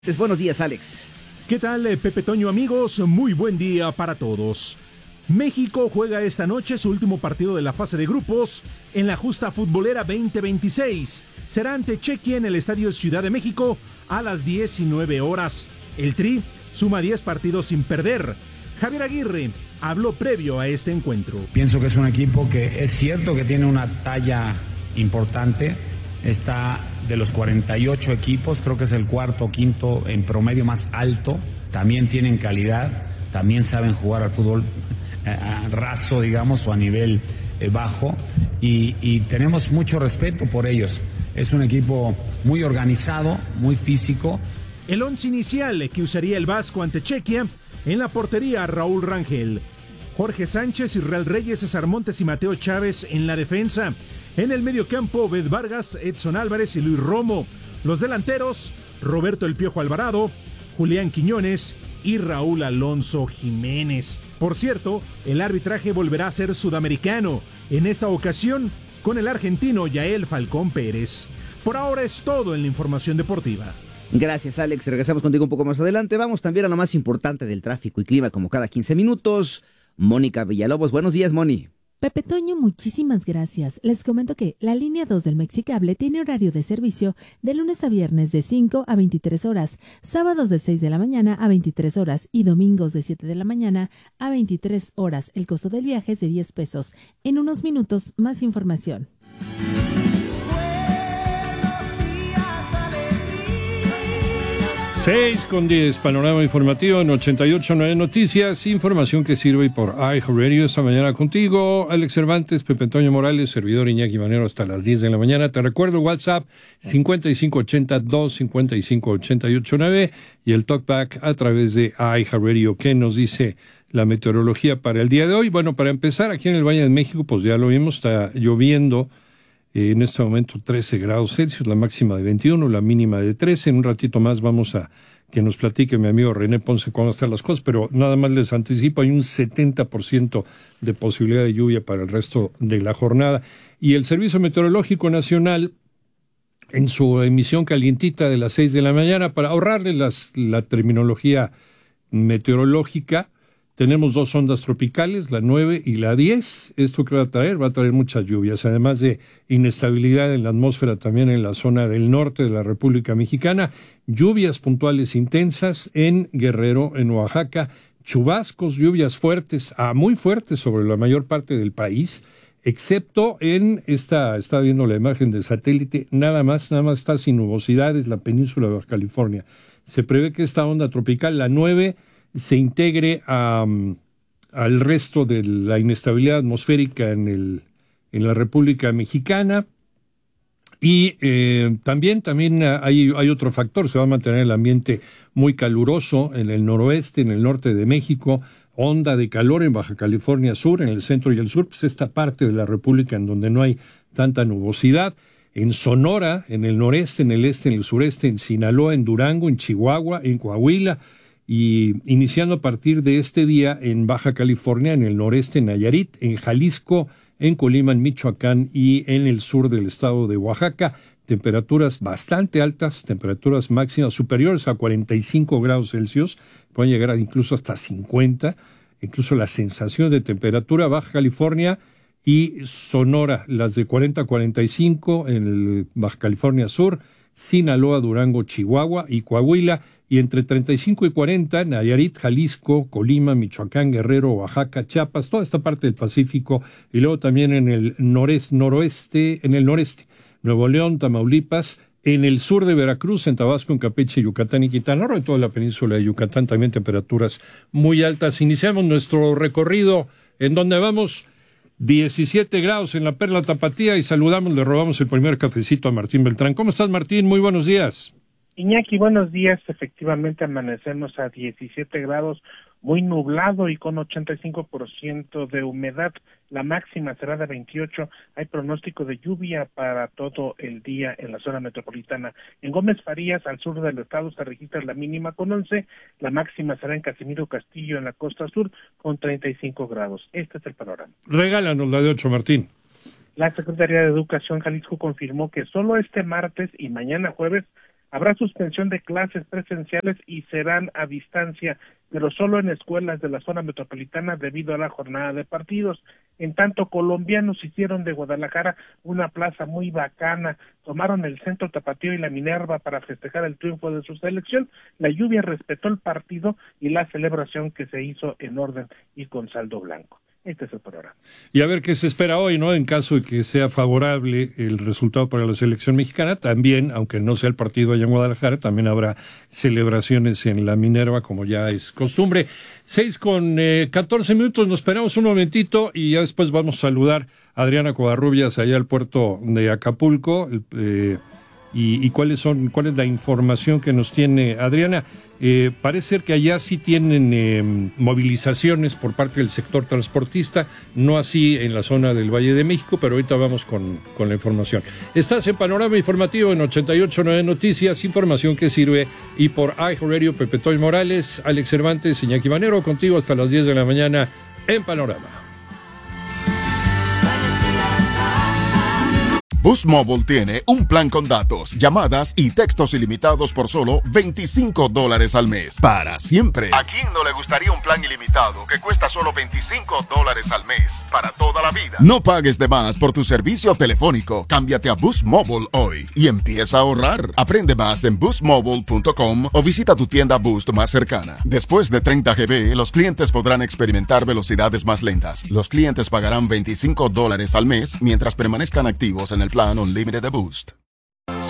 Buenos días, Alex. ¿Qué tal, Pepe Toño, amigos? Muy buen día para todos. México juega esta noche su último partido de la fase de grupos en la justa futbolera 2026. Será ante Chequia en el Estadio Ciudad de México a las 19 horas. El Tri suma 10 partidos sin perder. Javier Aguirre habló previo a este encuentro. Pienso que es un equipo que es cierto que tiene una talla importante. Está de los 48 equipos, creo que es el cuarto o quinto en promedio más alto. También tienen calidad, también saben jugar al fútbol raso, digamos, o a nivel bajo. Y tenemos mucho respeto por ellos. Es un equipo muy organizado, muy físico. El once inicial que usaría el Vasco ante Chequia: en la portería, Raúl Rangel, Jorge Sánchez, Israel Reyes, César Montes y Mateo Chávez en la defensa. En el mediocampo, Obed Vargas, Edson Álvarez y Luis Romo. Los delanteros, Roberto El Piojo Alvarado, Julián Quiñones y Raúl Alonso Jiménez. Por cierto, el arbitraje volverá a ser sudamericano, en esta ocasión con el argentino Yael Falcón Pérez. Por ahora es todo en la información deportiva. Gracias, Alex. Regresamos contigo un poco más adelante. Vamos también a lo más importante del tráfico y clima, como cada 15 minutos. Mónica Villalobos. Buenos días, Moni. Pepe Toño, muchísimas gracias. Les comento que la línea 2 del Mexicable tiene horario de servicio de lunes a viernes de 5 a 23 horas, sábados de 6 de la mañana a 23 horas y domingos de 7 de la mañana a 23 horas. El costo del viaje es de 10 pesos. En unos minutos, más información. 6:10, panorama informativo en 88.9 Noticias, información que sirve por iHeartRadio. Esta mañana contigo, Alex Cervantes, Pepe Antonio Morales, servidor Iñaki Manero hasta las 10 de la mañana. Te recuerdo el WhatsApp 5580-255-889 y el TalkBack a través de iHeartRadio. ¿Qué nos dice la meteorología para el día de hoy? Bueno, para empezar, aquí en el Valle de México, pues ya lo vimos, está lloviendo. En este momento 13 grados Celsius, la máxima de 21, la mínima de 13. En un ratito más vamos a que nos platique mi amigo René Ponce cómo están las cosas, pero nada más les anticipo, hay un 70% de posibilidad de lluvia para el resto de la jornada. Y el Servicio Meteorológico Nacional, en su emisión calientita de las 6 de la mañana, para ahorrarle la terminología meteorológica, tenemos dos ondas tropicales, la 9 y la 10. ¿Esto qué va a traer? Va a traer muchas lluvias, además de inestabilidad en la atmósfera también en la zona del norte de la República Mexicana, lluvias puntuales intensas en Guerrero, en Oaxaca, chubascos, lluvias fuertes a muy fuertes sobre la mayor parte del país, excepto en está viendo la imagen de satélite, nada más está sin nubosidades la península de Baja California. Se prevé que esta onda tropical, la 9, se integre al resto de la inestabilidad atmosférica en la República Mexicana. Y también hay otro factor, se va a mantener el ambiente muy caluroso en el noroeste, en el norte de México, onda de calor en Baja California Sur, en el centro y el sur, pues esta parte de la República en donde no hay tanta nubosidad. En Sonora, en el noreste, en el este, en el sureste, en Sinaloa, en Durango, en Chihuahua, en Coahuila, y iniciando a partir de este día en Baja California, en el noreste, en Nayarit, en Jalisco, en Colima, en Michoacán y en el sur del estado de Oaxaca. Temperaturas bastante altas, temperaturas máximas superiores a 45 grados Celsius, pueden llegar incluso hasta 50, incluso la sensación de temperatura. Baja California y Sonora, las de 40 a 45 en el Baja California Sur, Sinaloa, Durango, Chihuahua y Coahuila, y entre 35 y 40, Nayarit, Jalisco, Colima, Michoacán, Guerrero, Oaxaca, Chiapas, toda esta parte del Pacífico, y luego también en el noreste, Nuevo León, Tamaulipas, en el sur de Veracruz, en Tabasco, en Campeche, Yucatán y Quintana Roo, en toda la península de Yucatán, también temperaturas muy altas. Iniciamos nuestro recorrido en donde vamos 17 grados en la Perla Tapatía y le robamos el primer cafecito a Martín Beltrán. ¿Cómo estás, Martín? Muy buenos días. Iñaki, buenos días. Efectivamente, amanecemos a 17 grados, muy nublado y con 85% de humedad. La máxima será de 28. Hay pronóstico de lluvia para todo el día en la zona metropolitana. En Gómez Farías, al sur del estado, se registra la mínima con 11. La máxima será en Casimiro Castillo, en la costa sur, con 35 grados. Este es el panorama. Regálanos la de 8, Martín. La Secretaría de Educación Jalisco confirmó que solo este martes y mañana jueves Habrá suspensión de clases presenciales y serán a distancia, pero solo en escuelas de la zona metropolitana debido a la jornada de partidos. En tanto, colombianos hicieron de Guadalajara una plaza muy bacana, tomaron el Centro Tapatío y la Minerva para festejar el triunfo de su selección. La lluvia respetó el partido y la celebración que se hizo en orden y con saldo blanco. Este es el programa. Y a ver qué se espera hoy, ¿no? En caso de que sea favorable el resultado para la selección mexicana, también, aunque no sea el partido allá en Guadalajara, también habrá celebraciones en la Minerva, como ya es costumbre. 6:14 minutos, nos esperamos un momentito y ya después vamos a saludar a Adriana Covarrubias allá al puerto de Acapulco. Y cuál es la información que nos tiene Adriana. Parece ser que allá sí tienen movilizaciones por parte del sector transportista, no así en la zona del Valle de México, pero ahorita vamos con la información. Estás en Panorama Informativo en 88.9 Noticias, información que sirve, y por iHeartRadio, Pepe Toy Morales, Alex Cervantes, Iñaki Manero, contigo hasta las 10 de la mañana en Panorama. Boost Mobile tiene un plan con datos, llamadas y textos ilimitados por solo $25 al mes. Para siempre. ¿A quién no le gustaría un plan ilimitado que cuesta solo $25 al mes? Para toda la vida. No pagues de más por tu servicio telefónico. Cámbiate a Boost Mobile hoy y empieza a ahorrar. Aprende más en boostmobile.com o visita tu tienda Boost más cercana. Después de 30 GB, los clientes podrán experimentar velocidades más lentas. Los clientes pagarán $25 al mes mientras permanezcan activos en el plan Unlimited de Boost.